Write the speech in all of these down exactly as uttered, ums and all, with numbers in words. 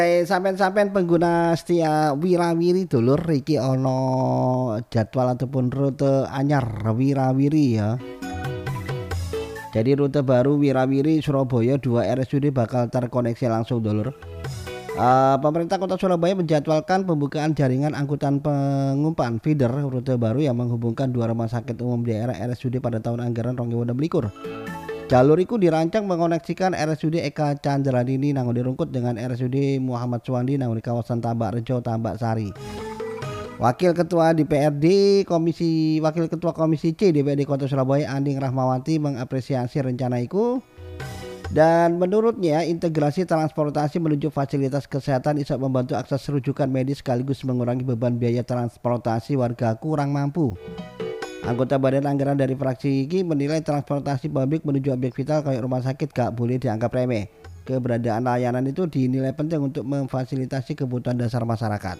Eh, sampean-sampean pengguna setia Wirawiri dulur iki ana jadwal ataupun rute anyar Wirawiri ya. Jadi rute baru Wirawiri Surabaya dua R S U D bakal terkoneksi langsung dulur. Uh, pemerintah Kota Surabaya menjadwalkan pembukaan jaringan angkutan pengumpan feeder rute baru yang menghubungkan dua rumah sakit umum daerah R S U D pada tahun anggaran dua ribu dua puluh dua. Jalur itu dirancang mengoneksikan R S U D Eka Chandradini Nangoni Rungkut dengan R S U D Muhammad Suwandi Nangoni kawasan Tambak Rejo Tambak Sari. Wakil Ketua D P R D Komisi Wakil Ketua Komisi C D P R D Kota Surabaya Anding Rahmawati mengapresiasi rencana itu. Dan menurutnya integrasi transportasi menuju fasilitas kesehatan bisa membantu akses rujukan medis sekaligus mengurangi beban biaya transportasi warga kurang mampu. Anggota Badan Anggaran dari fraksi ini menilai transportasi publik menuju objek vital kayak rumah sakit gak boleh dianggap remeh. Keberadaan layanan itu dinilai penting untuk memfasilitasi kebutuhan dasar masyarakat.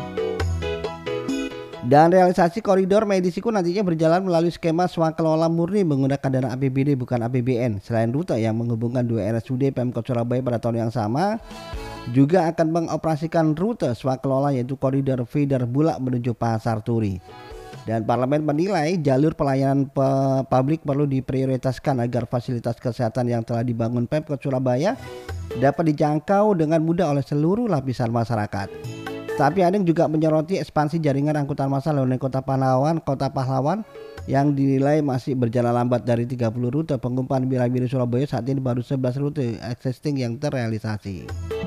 Dan realisasi koridor medis itu nantinya berjalan melalui skema swakelola murni menggunakan dana A P B D bukan A P B N. Selain rute yang menghubungkan dua R S U D Pemkot Surabaya pada tahun yang sama, juga akan mengoperasikan rute swakelola yaitu koridor feeder Bulak menuju Pasar Turi. Dan parlemen menilai jalur pelayanan pe- publik perlu diprioritaskan agar fasilitas kesehatan yang telah dibangun Pemkot Surabaya dapat dijangkau dengan mudah oleh seluruh lapisan masyarakat. Tapi Anding juga menyoroti ekspansi jaringan angkutan massal oleh Kota Pahlawan, Kota Pahlawan yang dinilai masih berjalan lambat. Dari tiga puluh rute pengumpan Wirawiri Surabaya saat ini baru sebelas rute existing yang terrealisasi.